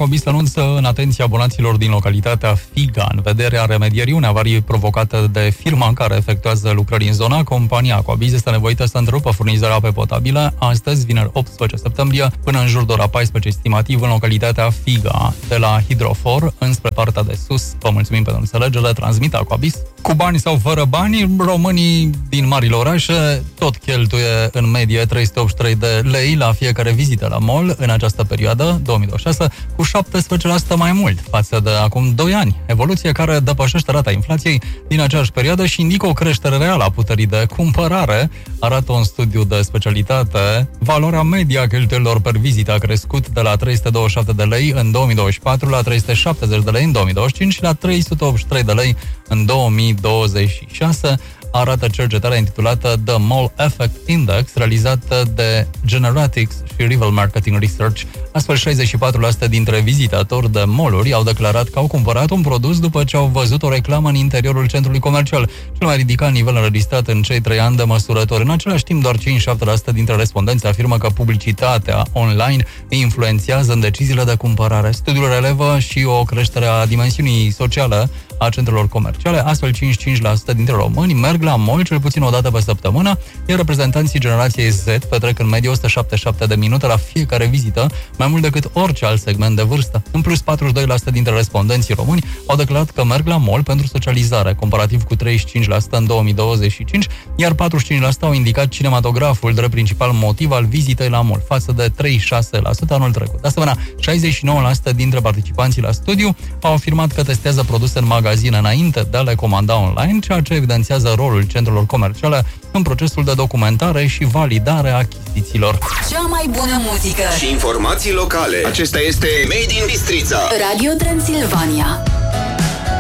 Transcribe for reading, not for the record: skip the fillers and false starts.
Aquabis anunță în atenția abonaților din localitatea Figa în vederea remedierii unei avarii provocate de firma care efectuează lucrări în zona. Compania Aquabis este nevoită să întrerupă furnizarea apei potabile astăzi, vineri 18 septembrie, până în jur de ora 14 estimativ în localitatea Figa, de la Hidrofor înspre partea de sus. Vă mulțumim pentru înțelegere, transmite Aquabis. Cu bani sau fără bani, românii din marile orașe tot cheltuie în medie 383 de lei la fiecare vizită la mall în această perioadă, 2026, cu 17% mai mult față de acum 2 ani. Evoluție care depășește rata inflației din aceeași perioadă și indică o creștere reală a puterii de cumpărare, arată un studiu de specialitate. Valoarea media a cheltuielilor per vizită a crescut de la 327 de lei în 2024 la 370 de lei în 2025 și la 383 de lei în 2026, arată cercetarea intitulată The Mall Effect Index, realizată de Generatics și Rival Marketing Research. Astfel, 64% dintre vizitatori de mall-uri au declarat că au cumpărat un produs după ce au văzut o reclamă în interiorul centrului comercial, cel mai ridicat nivel înregistrat în cei 3 ani de măsurători. În același timp, doar 57% dintre respondenți afirmă că publicitatea online îi influențează în deciziile de cumpărare. Studiul relevă și o creștere a dimensiunii sociale a centrelor comerciale. Astfel, 55% dintre români merg la mall cel puțin o dată pe săptămână, iar reprezentanții generației Z petrec în medie 177 de minute la fiecare vizită, mai mult decât orice alt segment de vârstă. În plus, 42% dintre respondenții români au declarat că merg la mall pentru socializare, comparativ cu 35% în 2025, iar 45% au indicat cinematograful drept principal motiv al vizitei la mall, față de 36% anul trecut. De asemenea, 69% dintre participanții la studiu au afirmat că testează produse în magazine înainte de a le comanda online, ceea ce evidențiază rolul centrelor comerciale în procesul de documentare și validare a achizițiilor. Cea mai bună muzică și informații locale. Acesta este Made in Bistrița. Radio Transilvania.